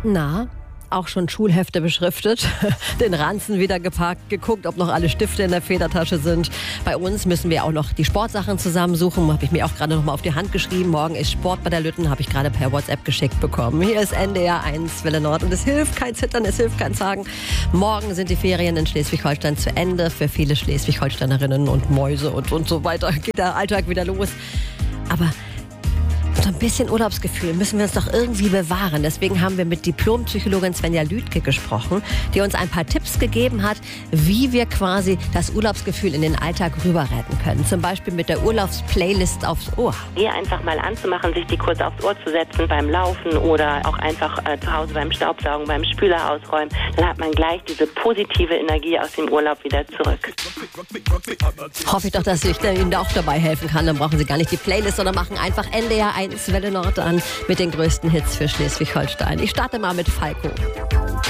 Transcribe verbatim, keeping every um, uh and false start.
Na, auch schon Schulhefte beschriftet, den Ranzen wieder gepackt, geguckt, ob noch alle Stifte in der Federtasche sind. Bei uns müssen wir auch noch die Sportsachen zusammensuchen. Habe ich mir auch gerade noch mal auf die Hand geschrieben. Morgen ist Sport bei der Lütten, habe ich gerade per WhatsApp geschickt bekommen. Hier ist N D R eins Welle Nord und es hilft kein Zittern, es hilft kein Zagen. Morgen sind die Ferien in Schleswig-Holstein zu Ende. Für viele Schleswig-Holsteinerinnen und Mäuse und, und so weiter geht der Alltag wieder los. Aber so ein bisschen Urlaubsgefühl müssen wir uns doch irgendwie bewahren. Deswegen haben wir mit Diplompsychologin Svenja Lüdke gesprochen, die uns ein paar Tipps gegeben hat, wie wir quasi das Urlaubsgefühl in den Alltag rüber retten können. Zum Beispiel mit der Urlaubsplaylist aufs Ohr. Die einfach mal anzumachen, sich die kurz aufs Ohr zu setzen beim Laufen oder auch einfach äh, zu Hause beim Staubsaugen, beim Spüler ausräumen. Dann hat man gleich diese positive Energie aus dem Urlaub wieder zurück. Hoffe ich doch, dass ich Ihnen auch dabei helfen kann. Dann brauchen Sie gar nicht die Playlist, sondern machen einfach N D R eins Welle Nord an mit den größten Hits für Schleswig-Holstein. Ich starte mal mit Falco.